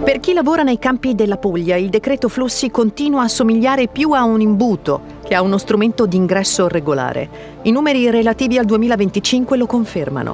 Per chi lavora nei campi della Puglia, il decreto flussi continua a somigliare più a un imbuto che a uno strumento di ingresso regolare. I numeri relativi al 2025 lo confermano.